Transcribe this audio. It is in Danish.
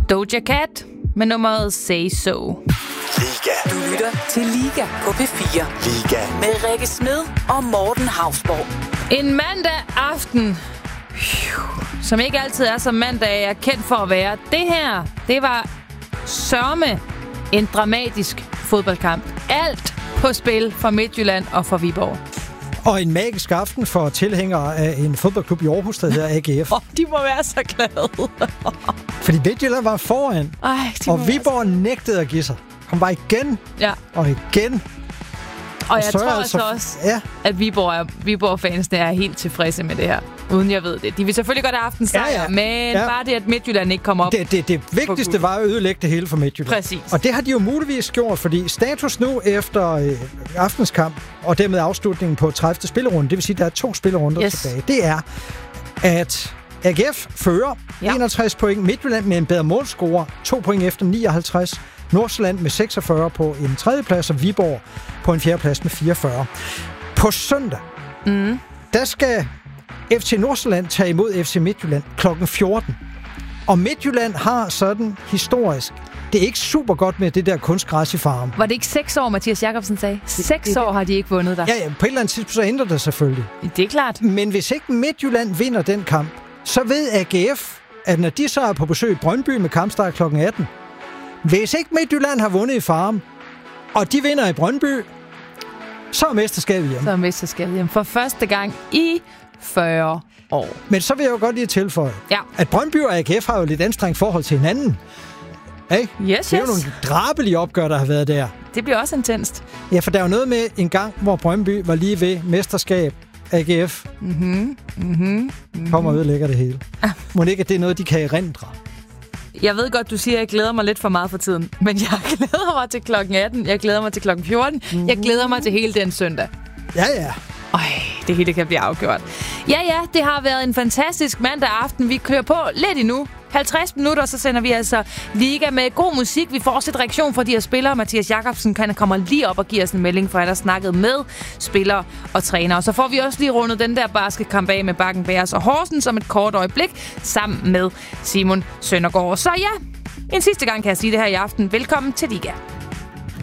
Doja Cat med nummeret Say So. Liga. Du lytter til Liga på P4. Liga. Med Rikke Smed og Morten Hausborg. En mandag aften, som ikke altid er som mandag er kendt for at være. Det her, det var sørme en dramatisk fodboldkamp. Alt på spil for Midtjylland og for Viborg. Og en magisk aften for tilhængere af en fodboldklub i Aarhus, der hedder AGF. De må være så glade. Fordi Midtjylland var foran, og Viborg nægtede at give sig. Han var igen og igen. Og jeg tror altså også, at Viborg-fansene er helt tilfredse med det her. Uden jeg ved det. De vil selvfølgelig godt have haft en sejr, men bare det, at Midtjylland ikke kommer op. Det vigtigste var at ødelægge det hele for Midtjylland. Præcis. Og det har de jo muligvis gjort, fordi status nu efter aftenskamp, og dermed afslutningen på 30. spillerunde, det vil sige, at der er 2 spillerunder tilbage, det er, at AGF fører 61 point, Midtjylland med en bedre målscorer, 2 point efter 59, Nordsjælland med 46 på en 3. plads, og Viborg på en 4. plads med 44. På søndag, der skal FC Nordsjælland tage imod FC Midtjylland kl. 14. Og Midtjylland har sådan historisk, det er ikke super godt med det der kunstgræs i Farum. Var det ikke 6 år, Mathias Jakobsen sagde? 6 år har de ikke vundet der. Ja, på et eller andet tidspunkt så ændrer det selvfølgelig. Det er klart. Men hvis ikke Midtjylland vinder den kamp, så ved AGF, at når de så er på besøg i Brøndby med kampstart kl. 18, hvis ikke Midtjylland har vundet i Farum, og de vinder i Brøndby, så er mesterskabet hjemme. For første gang i 40 år. Men så vil jeg jo godt lige tilføje, at Brøndby og AGF har jo lidt anstrengt forhold til hinanden. Hey? Yes, det er jo nogle drabelige opgør, der har været der. Det bliver også intenst. Ja, for der er jo noget med en gang, hvor Brøndby var lige ved mesterskab. AGF kommer og ødelægger det hele. Må ikke, at det er noget, de kan erindre? Jeg ved godt, du siger, at jeg glæder mig lidt for meget for tiden. Men jeg glæder mig til klokken 18. Jeg glæder mig til klokken 14. Jeg glæder mig til hele den søndag. Ja. Det hele kan blive afgjort. Ja, det har været en fantastisk mandag aften. Vi kører på lidt endnu. 50 minutter, så sender vi altså Liga med god musik. Vi får også et reaktion fra de her spillere. Mathias Jakobsen kommer lige op og giver os en melding, for han har snakket med spillere og trænere. Og så får vi også lige rundet den der basketkamp af med Bakken Bears og Horsens om et kort øjeblik, sammen med Simon Søndergaard. Så ja, en sidste gang kan jeg sige det her i aften. Velkommen til Liga.